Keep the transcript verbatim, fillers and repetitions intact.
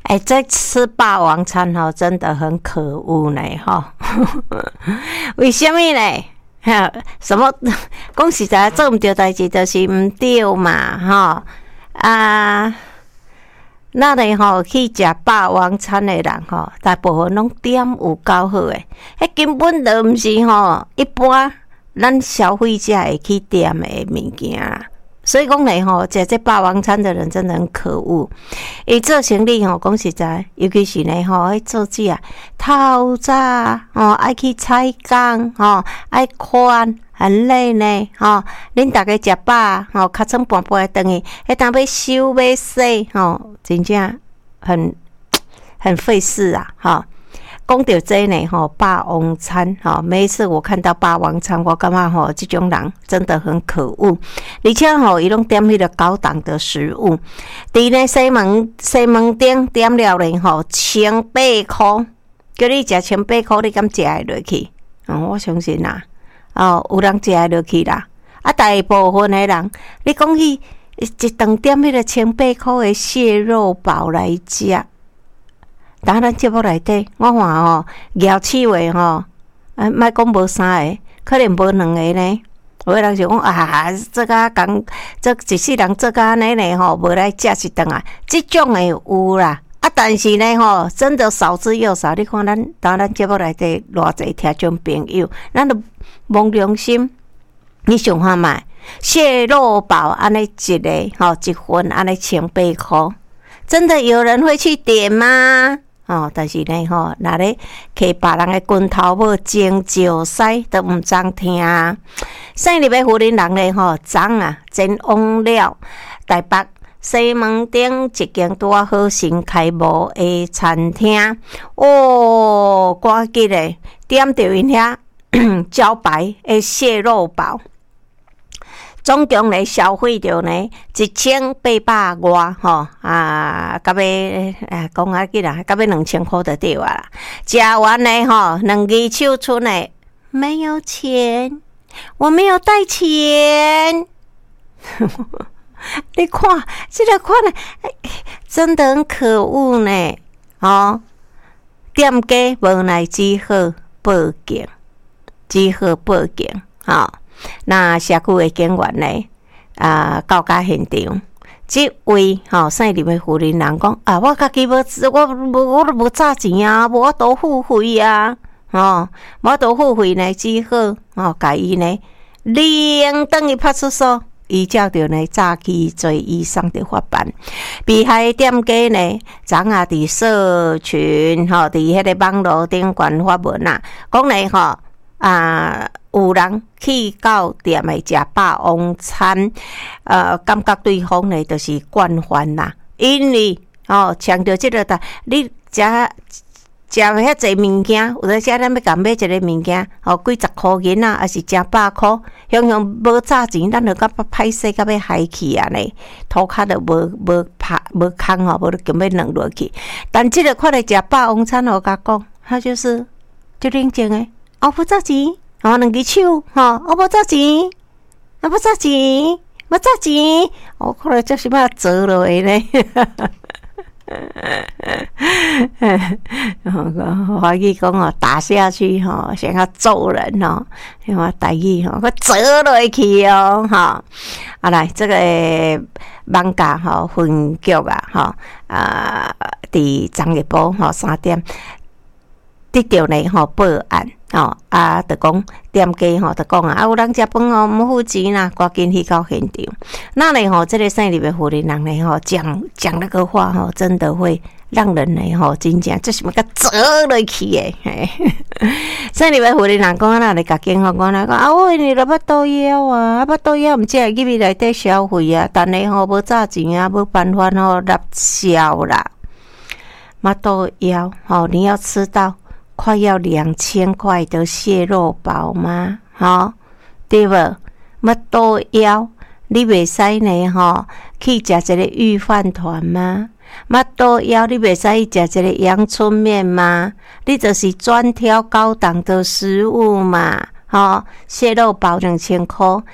哎、欸，这吃霸王餐吼，真的很可恶呢哈！为什么呢？哈，什么讲实在做毋对代志，就是毋对嘛哈啊！咱咧吼去食霸王餐的人吼，大部分拢点有够好诶，迄根本就毋是吼一般咱消费者会去点的物件啦。所以讲咧吼，食这霸王餐的人真的很可恶。伊做生意吼，讲实在，尤其是咧吼，迄做子啊，透早吼爱去采工吼，爱看。很累呢，吼、哦！恁大家食饱，吼、哦，尻川半半的回去，迄当要收要洗，吼、哦，真正很很费事啊，吼、哦。讲到这呢，吼、哦，霸王餐，吼、哦，每一次我看到霸王餐，我感觉吼，这种人真的很可恶，而且吼，伊拢点迄个高档的食物，伫咧西门西门町点了咧，吼，千八箍，叫你食千八箍，你敢食会落去？哦，我相信啦。哦，有人食落去啦，啊，大部分的人，你讲去一顿点迄个千八箍的蟹肉堡来食，当咱节目内底，我看吼，摇刺话吼，啊，莫讲无三个，可能无两个呢。有的人就讲啊，这个讲，这一世人做甲安尼呢吼，无来食一顿啊，即种的有啦。啊，但是呢，吼，真的少之又少。你看咱，当咱节目内底偌济听众朋友，咱都摸良心，你想看卖蟹肉堡安尼一个，吼，一份安尼千八箍，真的有人会去点吗？哦，但是呢，吼，若咧摕别人的拳头要争石屎，都毋知听。省里的富人人咧，吼，昨啊真往了台北。西门町一间拄啊好新开幕的餐厅，哦，我记得点着因遐招牌的蟹肉堡，总共咧消费着呢一千八百外吼啊，到尾诶讲啊记啦，到尾两千块就对啊啦。食完呢吼，两只手出呢没有钱，我没有带钱。你看，这个看呢，真的很可恶呢。哦，店家无奈只好报警，只好报警。哦，那社区的警员呢，啊，到达现场，这位吼省里的富人人讲啊，我家己无，我无，我都无trả钱啊，无法度付费啊，哦，无法度付费呢，只好哦，甲伊呢，连等伊派出所。依照着呢早期罪以上的法办，被害店家呢，昨下伫社群吼，伫迄个网络顶悬发文啊，讲呢吼啊，有人去到店诶食霸王餐，呃，感觉对方呢就是惯犯啦，因为吼强调即个的，你食。食遐济物件，有当时咱要甲买一个物件，吼几十箍银啊，还是成百箍，向向无trả钱，咱就甲歹势，甲要害去啊呢，涂骹就无无拍无空吼，无就根本软落去。但即个看来食霸王餐，我甲讲，他就是就冷静诶，我不trả钱，吼两只手，吼我无trả钱，我无trả钱，无trả钱，我看来这是要做落去呢。怀疑讲哦，打下去吼，想要揍人哦，像我台语吼，我折落去哦，哈，啊来这个网咖吼分局啊，吼啊，伫昨日晡吼三点得到呢吼报案。哦啊，就讲店家吼，就讲啊，啊有人食饭哦，毋付钱啦，赶紧去到现场。那呢吼，这个省里的富人人呢吼，讲讲那个话吼，真的会让人呢吼，真正这是么个折落去诶。省里的富人人讲啊，来甲警方讲啦，讲啊，我你老巴肚枵啊，啊巴肚枵，毋只会入去内底消费啊，但呢吼无trả钱啊，无办法吼纳销啦。巴肚枵吼，你要吃到。快要两千块的蟹肉堡吗？吼，对不？乜都要，你袂使呢？吼，去食一个御饭团吗？乜都要，你袂使去食一个阳春面吗？你就是专挑高档的食物嘛。吼，蟹肉堡两千块，